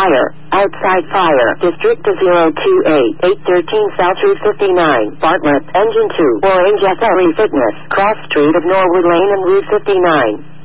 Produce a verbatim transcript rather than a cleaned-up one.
Fire, Outside Fire, District zero two eight, eight thirteen South Route fifty-nine, Bartlett, Engine two, Orange S L E Fitness, Cross Street of Norwood Lane and Route fifty-nine.